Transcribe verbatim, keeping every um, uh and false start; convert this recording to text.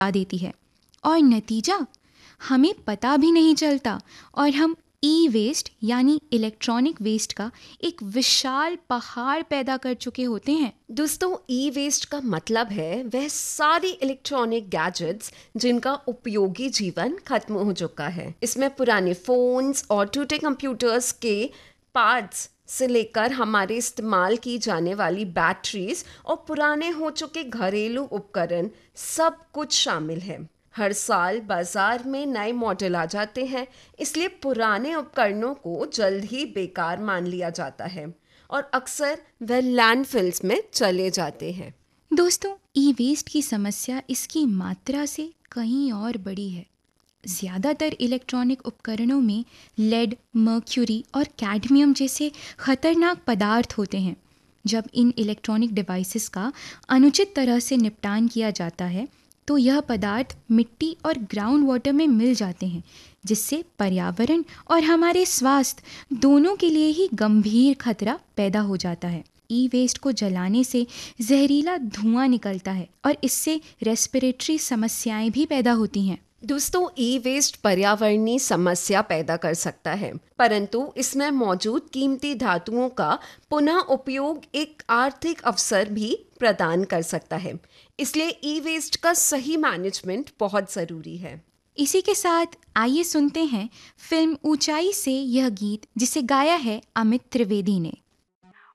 देती है और नतीजा हमें पता भी नहीं चलता और हम ई वेस्ट यानी इलेक्ट्रॉनिक वेस्ट का एक विशाल पहाड़ पैदा कर चुके होते हैं। दोस्तों, ई वेस्ट का मतलब है वह सारी इलेक्ट्रॉनिक गैजेट्स जिनका उपयोगी जीवन खत्म हो चुका है। इसमें पुराने फोन्स और टूटे कंप्यूटर्स के पार्ट्स से लेकर हमारे इस्तेमाल की जाने वाली बैटरीज और पुराने हो चुके घरेलू उपकरण सब कुछ शामिल है। हर साल बाजार में नए मॉडल आ जाते हैं, इसलिए पुराने उपकरणों को जल्द ही बेकार मान लिया जाता है और अक्सर वह लैंडफिल्स में चले जाते हैं। दोस्तों, ई वेस्ट की समस्या इसकी मात्रा से कहीं और बड़ी है। ज़्यादातर इलेक्ट्रॉनिक उपकरणों में लेड, मर्क्यूरी और कैडमियम जैसे खतरनाक पदार्थ होते हैं। जब इन इलेक्ट्रॉनिक डिवाइसेस का अनुचित तरह से निपटान किया जाता है तो यह पदार्थ मिट्टी और ग्राउंड वाटर में मिल जाते हैं, जिससे पर्यावरण और हमारे स्वास्थ्य दोनों के लिए ही गंभीर खतरा पैदा हो जाता है। ई वेस्ट को जलाने से जहरीला धुआं निकलता है और इससे रेस्पिरेटरी समस्याएं भी पैदा होती हैं। दोस्तों, ई वेस्ट पर्यावरणीय समस्या पैदा कर सकता है, परंतु इसमें मौजूद कीमती धातुओं का पुनः उपयोग एक आर्थिक अवसर भी प्रदान कर सकता है। इसलिए ई वेस्ट का सही मैनेजमेंट बहुत ज़रूरी है। इसी के साथ आइए सुनते हैं फिल्म ऊंचाई से यह गीत, जिसे गाया है अमित त्रिवेदी ने।